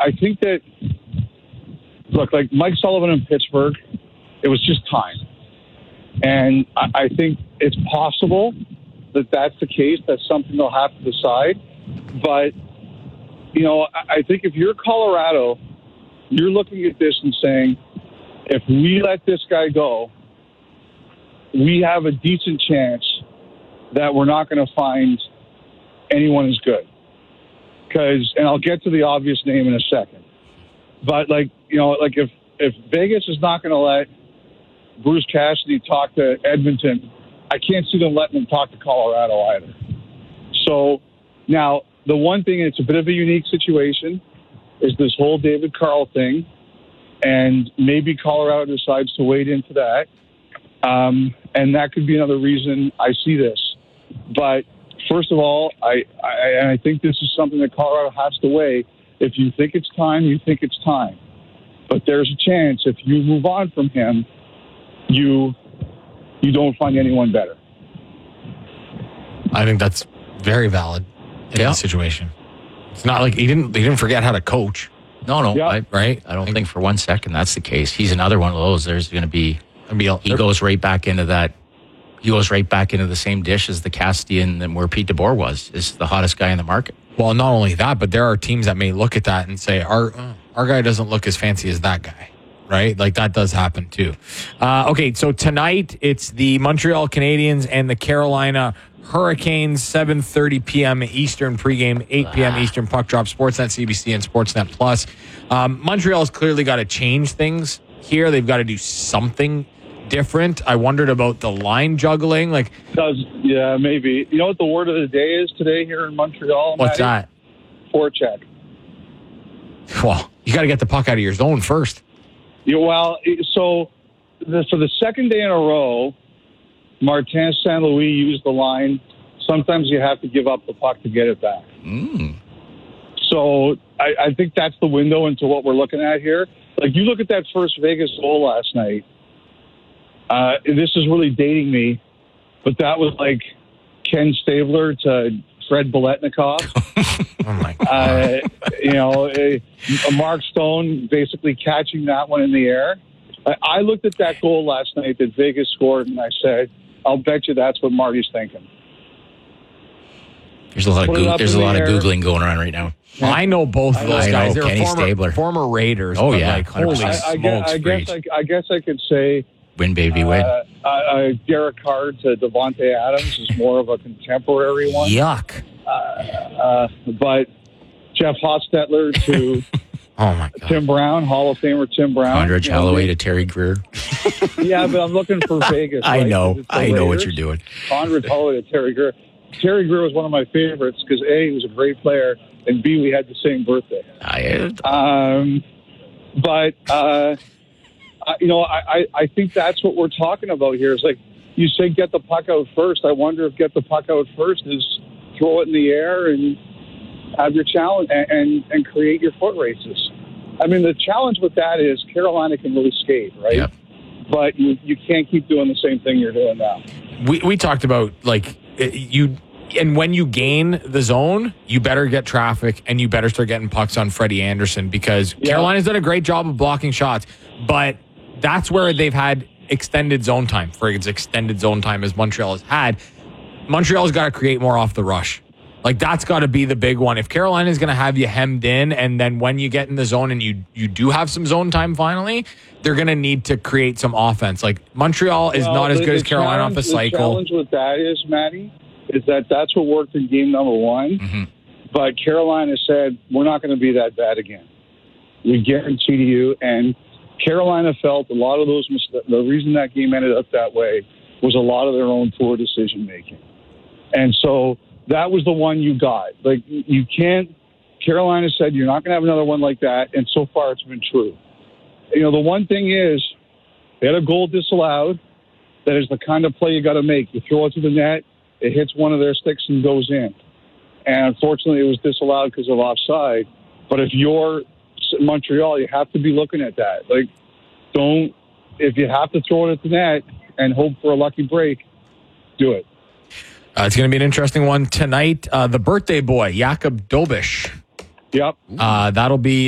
I think that, look, like Mike Sullivan in Pittsburgh, it was just time. And I think it's possible that that's the case. That's something they'll have to decide. But, I think if you're Colorado, you're looking at this and saying, if we let this guy go, we have a decent chance that we're not going to find anyone as good. And I'll get to the obvious name in a second. But, if Vegas is not going to let Bruce Cassidy talk to Edmonton, I can't see them letting him talk to Colorado either. So, now, the one thing, it's a bit of a unique situation, is this whole David Carl thing. And maybe Colorado decides to wade into that. And that could be another reason I see this. But first of all, I think this is something that Colorado has to weigh. If you think it's time, you think it's time. But there's a chance if you move on from him, you don't find anyone better. I think that's very valid in this situation. It's not like he didn't forget how to coach. No, yeah. I don't think for 1 second that's the case. He's another one of those. There's going to be. He goes right back into that. He goes right back into the same dish as the Cassidy and where Pete DeBoer was. Is the hottest guy in the market. Well, not only that, but there are teams that may look at that and say, our guy doesn't look as fancy as that guy, right? Like that does happen too. Okay, so tonight it's the Montreal Canadiens and the Carolina Hurricanes, 7:30 p.m. Eastern pregame, 8 p.m. Eastern puck drop, Sportsnet CBC and Sportsnet Plus. Montreal's clearly got to change things here. They've got to do something different. I wondered about the line juggling. Yeah, maybe. You know what the word of the day is today here in Montreal? What's that? Forecheck. Well, you got to get the puck out of your zone first. Yeah, well, so for the second day in a row, Martin St. Louis used the line, sometimes you have to give up the puck to get it back. So I think that's the window into what we're looking at here. Like, you look at that first Vegas goal last night. This is really dating me, but that was like Ken Stabler to Fred Biletnikoff. Oh, my God. Mark Stone basically catching that one in the air. I looked at that goal last night that Vegas scored, and I said, I'll bet you that's what Marty's thinking. There's a lot of Googling going on right now. Well, I know both of those guys. They're Kenny Stabler. Former Raiders. Oh, yeah. Like, holy smokes. I guess I could say win, baby, win. Derek Carr to Devontae Adams is more of a contemporary one. Yuck. But Jeff Hostetler to oh my God. Tim Brown, Hall of Famer Tim Brown. Condredge Holloway to Terry Greer. Yeah, but I'm looking for Vegas. I right? know what you're doing. Condredge Holloway to Terry Greer. Terry Greer was one of my favorites because A, he was a great player, and B, we had the same birthday. I think that's what we're talking about here. Is like you say, get the puck out first. I wonder if get the puck out first is throw it in the air and have your challenge and create your foot races. I mean, the challenge with that is Carolina can really skate, right? Yep. But you can't keep doing the same thing you're doing now. We talked about and when you gain the zone, you better get traffic and you better start getting pucks on Freddie Anderson because Carolina's done a great job of blocking shots, but that's where they've had extended zone time. For extended zone time as Montreal has had. Montreal's got to create more off the rush. Like, that's got to be the big one. If Carolina's going to have you hemmed in, and then when you get in the zone and you do have some zone time finally, they're going to need to create some offense. Like, Montreal is not as good as Carolina off the cycle. The challenge with that is, Matty, is that's what worked in game number one. Mm-hmm. But Carolina said, we're not going to be that bad again. We guarantee to you. And Carolina felt a lot of those mistakes. The reason that game ended up that way was a lot of their own poor decision-making. And so that was the one you got. Like, you can't – Carolina said you're not going to have another one like that, and so far it's been true. You know, the one thing is they had a goal disallowed. That is the kind of play you got to make. You throw it to the net, it hits one of their sticks and goes in. And unfortunately, it was disallowed because of offside. But if you're Montreal, you have to be looking at that. Like, if you have to throw it at the net and hope for a lucky break, do it. It's going to be an interesting one tonight. The birthday boy, Jakub Dobiš. Yep. That'll be